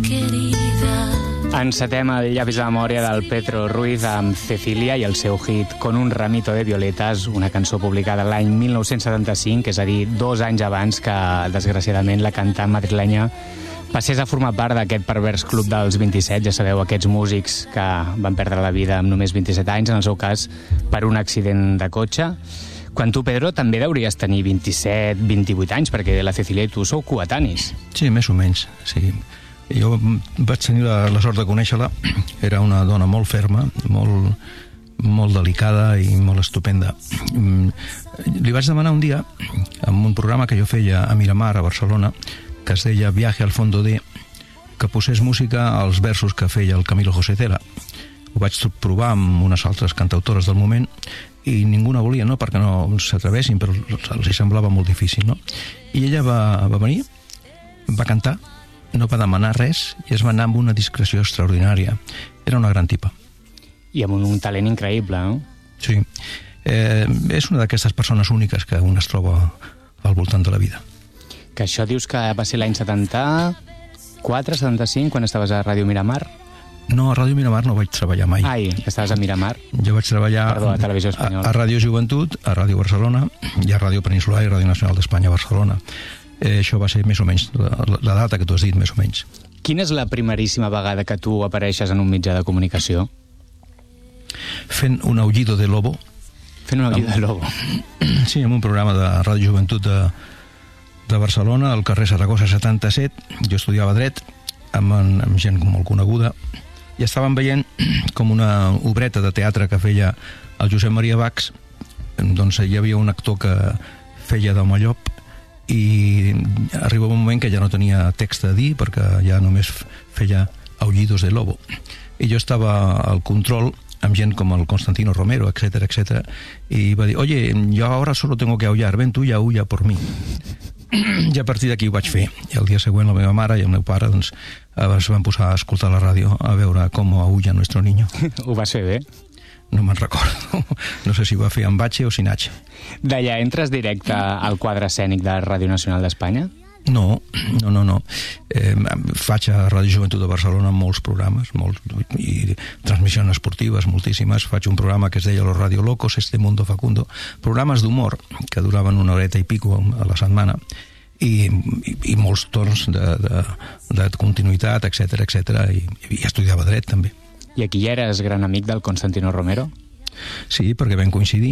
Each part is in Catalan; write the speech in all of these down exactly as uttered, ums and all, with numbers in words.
querida. Encetem el llavis de memòria del Pedro Ruiz amb Cecilia i el seu hit Con un ramito de violetas, una cançó publicada l'any mil nou-cents setanta-cinc, és a dir, dos anys abans que, desgraciadament, la cantant madrilenya passés a formar part d'aquest pervers club dels vint-i-set, ja sabeu, aquests músics que van perdre la vida amb només vint-i-set anys, en el seu cas per un accident de cotxe. Quan tu, Pedro, també hauries tenir vint-i-set, vint-i-vuit anys, perquè la Cecilia i tu sou coetanis. Sí, més o menys, sí. Jo vaig tenir la, la sort de conèixer-la. Era una dona molt ferma, molt, molt delicada i molt estupenda. Li vaig demanar un dia, en un programa que jo feia a Miramar, a Barcelona, que es deia Viaje al fondo de, que posés música als versos que feia el Camilo José Cela. Ho vaig provar amb unes altres cantautores del moment i ningú no volia, no perquè no s'atrevessin, però els semblava molt difícil, no? I ella va, va venir, va cantar, no va demanar res i es va anar amb una discreció extraordinària. Era una gran tipa. I amb un, un talent increïble, no? Sí. Eh, és una d'aquestes persones úniques que un es troba al voltant de la vida. Que això dius que va ser l'any setanta-quatre, setanta-cinc, quan estaves a Ràdio Miramar? No, a Ràdio Miramar no vaig treballar mai. Ai, que estaves a Miramar. Jo vaig treballar Perdó, a Televisió Espanyola. A, a Ràdio Joventut, a Ràdio Barcelona i a Ràdio Peninsular i Ràdio Nacional d'Espanya a Barcelona. Eh, això va ser més o menys la, la data que tu has dit, més o menys. Quina és la primeríssima vegada que tu apareixes en un mitjà de comunicació? Fent un aullido de lobo. Fent un aullido de lobo. Sí, en un programa de Ràdio Joventut de, de Barcelona, al carrer Saragossa setanta-set. Jo estudiava dret amb, amb gent molt coneguda i estàvem veient com una obreta de teatre que feia el Josep Maria Bax. Doncs hi havia un actor que feia d'home llop i arribava un moment que ja no tenia text a dir perquè ja només feia aullidos de lobo. I jo estava al control amb gent com el Constantino Romero, etcétera, etcétera, i va dir, oye, yo ahora solo tengo que aullar, ven tu y aulla por mí. I a partir d'aquí ho vaig fer. I el dia següent la meva mare i el meu pare doncs, es van posar a escoltar la ràdio a veure com aulla nuestro niño. Ho vas fer bé? No me'n recordo. No sé si ho va fer amb H o sin H. D'allà entres directe al quadre escènic de Ràdio Nacional d'Espanya? No, no, no, no. Eh, faig a Ràdio Joventut de Barcelona molts programes, molts, i transmissions esportives moltíssimes. Faig un programa que es deia Los Radio Locos, Este Mundo Facundo, programes d'humor que duraven una horeta i pico a la setmana, i, i, i molts torns de, de, de continuïtat, etcètera, etcètera, i, i estudiava dret també. I aquí ja eres gran amic del Constantino Romero? Sí, perquè vam coincidir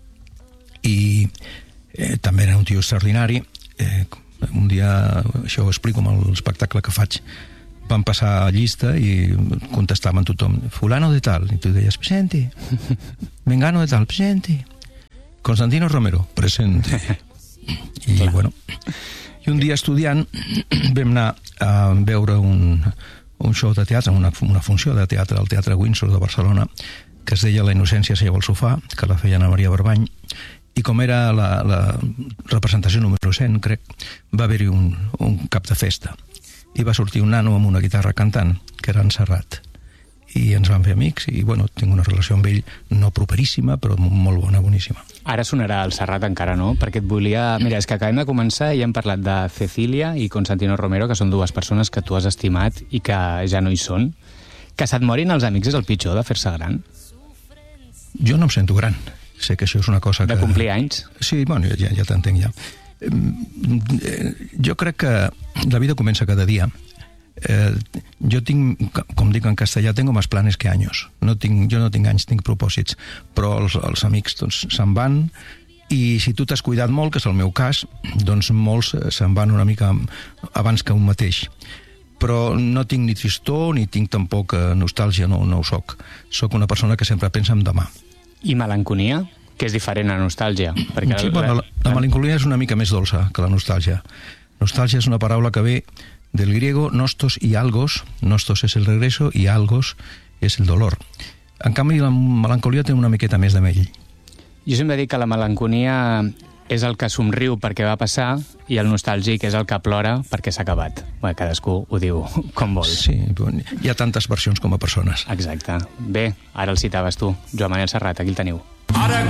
i eh, també era un tio extraordinari. Eh, un dia, això ho explico amb l'espectacle que faig, van passar a llista i contestaven tothom, fulano de tal, i tu deies, presente, mengano de tal, presente, Constantino Romero, presente. I clar. Bueno, i un dia estudiant vam anar a veure un, un show de teatre, una, una funció de teatre al Teatre Windsor de Barcelona, que es deia La innocència seu al sofà, que la feia Ana Maria Barbany, i com era la, la representació número cent, crec, va haver-hi un, un cap de festa. I va sortir un nano amb una guitarra cantant, que era en Serrat. I ens vam fer amics, i bueno, tinc una relació amb ell no properíssima, però molt bona, boníssima. Ara sonarà el Serrat encara, no? Perquè et volia... Mira, és que acabem de començar i hem parlat de Cecilia i Constantino Romero, que són dues persones que tu has estimat i que ja no hi són. Que se't morin els amics és el pitjor de fer-se gran? Jo no em sento gran. Sé que això és una cosa que... De complir anys? Sí, bueno, ja, ja t'entenc ja. Jo crec que la vida comença cada dia. Eh, jo tinc, com dic en castellà, tengo más planes que años. No tinc, jo no tinc anys, tinc propòsits. Però els, els amics doncs, se'n van, i si tu t'has cuidat molt, que és el meu cas, doncs molts se'n van una mica abans que un mateix. Però no tinc ni tristor, ni tinc tampoc nostàlgia, no, no ho soc. Soc una persona que sempre pensa en demà. I melanconia, que és diferent a nostàlgia. Perquè sí, bueno, la, la melancolia és una mica més dolça que la nostàlgia. Nostàlgia és una paraula que ve del griego nostos y algos. Nostos és el regreso i algos és el dolor. En canvi, la melancolia té una miqueta més de mell. Jo sempre dic que la melanconia és el que somriu perquè va passar i el nostàlgic és el que plora perquè s'ha acabat. Bé, cadascú ho diu com vol. Sí, hi ha tantes versions com a persones. Exacte. Bé, ara el citaves tu, Joan Manel Serrat, aquí el teniu. Ara